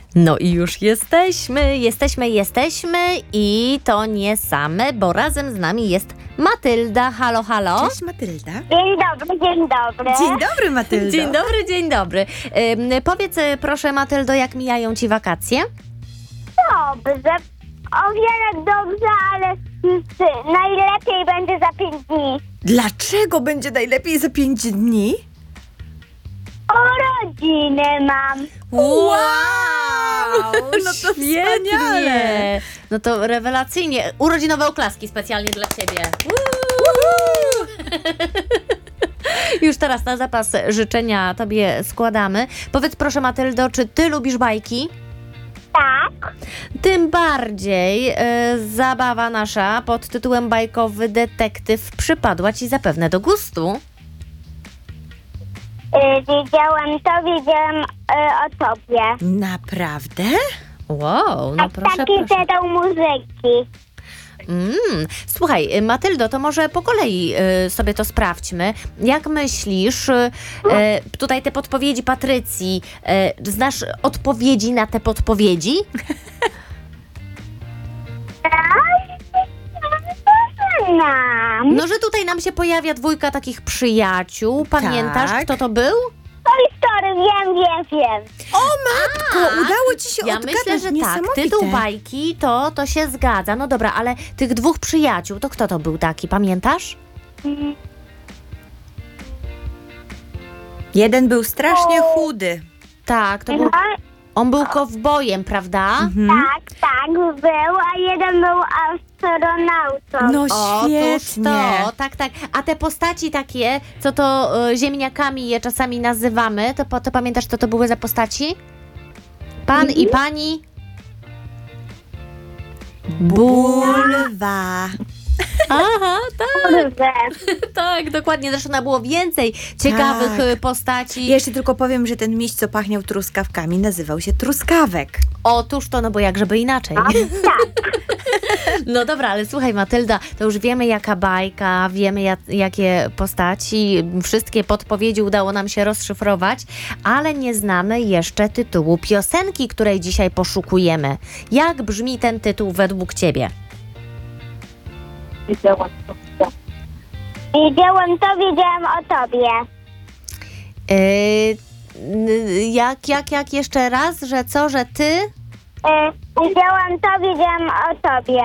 No i już jesteśmy i to nie same, bo razem z nami jest Matylda. Halo, halo. Cześć Matylda. Dzień dobry, dzień dobry. Dzień dobry Matyldo. Dzień dobry. Powiedz proszę Matyldo, jak mijają Ci wakacje? Dobrze, o wiele dobrze, ale najlepiej będzie za 5 dni. Dlaczego będzie najlepiej za 5 dni? Urodziny mam. Wow! No to świetnie. wspaniale. No to rewelacyjnie. Urodzinowe oklaski specjalnie dla Ciebie. Już teraz na zapas życzenia Tobie składamy. Powiedz proszę Matyldo, czy Ty lubisz bajki? Tak, Tym bardziej zabawa nasza pod tytułem Bajkowy Detektyw przypadła Ci zapewne do gustu. wiedziałem o tobie. Naprawdę? Wow, no proszę, Taki proszę. pedał muzyki. Słuchaj, Matyldo, to może po kolei sobie to sprawdźmy. Jak myślisz, tutaj te podpowiedzi Patrycji, znasz odpowiedzi na te podpowiedzi? No, że tutaj nam się pojawia dwójka takich przyjaciół. Pamiętasz, Tak. kto to był? Toy Story, wiem. O matko, udało ci się Ja odgadnąć. myślę, że tak. Niesamowite. Tytuł bajki to się zgadza. No dobra, ale tych dwóch przyjaciół, to kto to był taki? Pamiętasz? Jeden był strasznie chudy. Tak, to był, on był kowbojem, prawda? Tak, był, a jeden był astronautą. No Otóż świetnie. to, tak. A te postaci takie, co to ziemniakami je czasami nazywamy, to pamiętasz, co to były za postaci? Pan i pani? Bulwa. Aha, Kurde. tak, dokładnie. Zresztą było więcej ciekawych Tak. postaci. Jeszcze tylko powiem, że ten miś, co pachniał truskawkami, nazywał się Truskawek. Otóż to, no bo jak żeby inaczej. No dobra, ale słuchaj Matylda, to już wiemy jaka bajka, wiemy jakie postaci, wszystkie podpowiedzi udało nam się rozszyfrować, ale nie znamy jeszcze tytułu piosenki, której dzisiaj poszukujemy. Jak brzmi ten tytuł według Ciebie? Wiedziałem o tobie. Jak jeszcze raz, że co, że ty? Wiedziałem o tobie.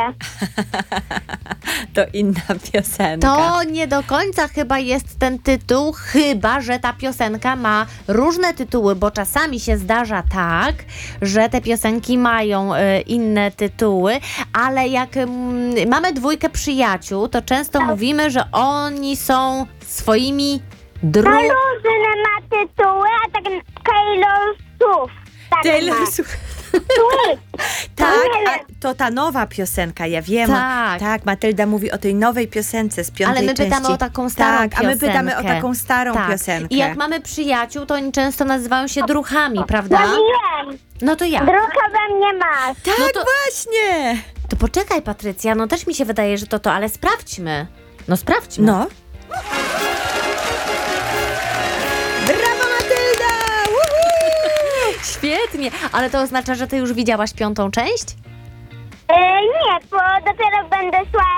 To inna piosenka. To nie do końca chyba jest ten tytuł, chyba że ta piosenka ma różne tytuły, bo czasami się zdarza tak, że te piosenki mają inne tytuły, ale jak mamy dwójkę przyjaciół, to często mówimy, że oni są swoimi No różne ma tytuły, a tak Taylor Swift. Tak Taylor ma. Swift. Swift. Tak, nie a to ta nowa piosenka, ja wiem. Tak. Tak, Matylda mówi o tej nowej piosence z piątej Ale my części. pytamy o taką starą Tak, piosenkę. a my pytamy o taką starą Tak. piosenkę. I jak mamy przyjaciół, to oni często nazywają się druchami, prawda? No wiem, No to jak? drucha we mnie masz. Tak, No to- właśnie. To poczekaj, Patrycja, no też mi się wydaje, że to, ale sprawdźmy. No sprawdźmy. No. Brawo Matylda! Woohoo! Świetnie, ale to oznacza, że ty już widziałaś piątą część? Nie, bo dopiero będę szła